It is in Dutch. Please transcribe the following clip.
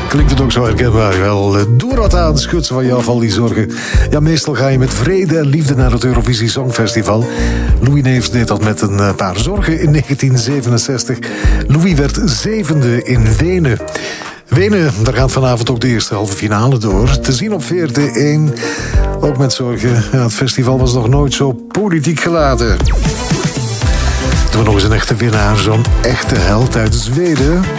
Klinkt het ook zo herkenbaar? Wel, doe wat aan, schud ze van je af, al die zorgen. Ja, meestal ga je met vrede en liefde naar het Eurovisie Songfestival. Louis Neefs deed dat met een paar zorgen in 1967. Louis werd 7e in Wenen. Wenen, daar gaat vanavond ook de eerste halve finale door. Te zien op VRT1. Ook met zorgen. Ja, het festival was nog nooit zo politiek geladen. Doen we nog eens een echte winnaar. Zo'n echte held uit Zweden.